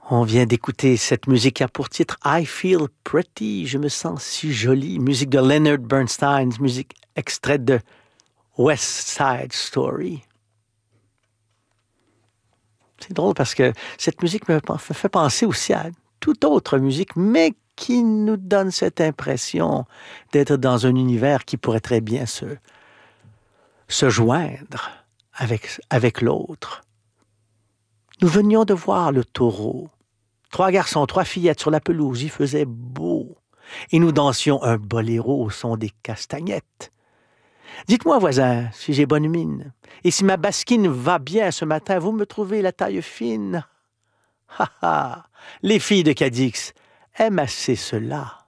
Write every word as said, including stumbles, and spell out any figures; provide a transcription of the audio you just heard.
On vient d'écouter cette musique qui a pour titre I Feel Pretty, je me sens si jolie, musique de Leonard Bernstein, musique extraite de West Side Story. C'est drôle parce que cette musique me fait penser aussi à toute autre musique, mais qui nous donne cette impression d'être dans un univers qui pourrait très bien se, se joindre avec, avec l'autre. Nous venions de voir le taureau. Trois garçons, trois fillettes sur la pelouse, il faisait beau. Et nous dansions un boléro au son des castagnettes. Dites-moi, voisin, si j'ai bonne mine. Et si ma basquine va bien ce matin, vous me trouvez la taille fine. Ha ha! Les filles de Cadix aiment assez cela.